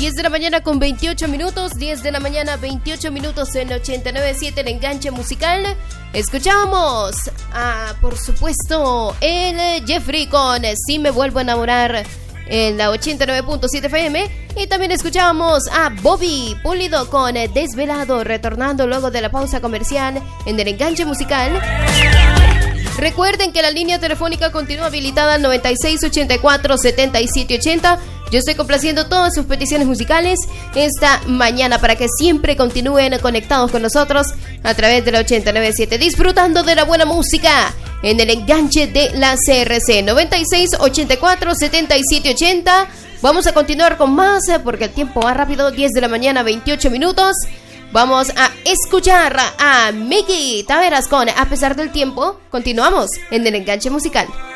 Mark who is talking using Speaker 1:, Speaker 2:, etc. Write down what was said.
Speaker 1: 10 de la mañana con 28 minutos, 10 de la mañana 28 minutos en 89.7 el enganche musical. Escuchamos por supuesto, el Jeffrey con Si me vuelvo a enamorar en la 89.7 FM. Y también escuchamos a Bobby Pulido con Desvelado, retornando luego de la pausa comercial en el enganche musical. Recuerden que la línea telefónica continúa habilitada al 9684-7780. Yo estoy complaciendo todas sus peticiones musicales esta mañana para que siempre continúen conectados con nosotros a través de la 89.7, disfrutando de la buena música en el enganche de la CRC. 9684-7780. Vamos a continuar con más porque el tiempo va rápido. 10 de la mañana 28 minutos. Vamos a escuchar a Miki Taveras con A pesar del tiempo. Continuamos en el enganche musical.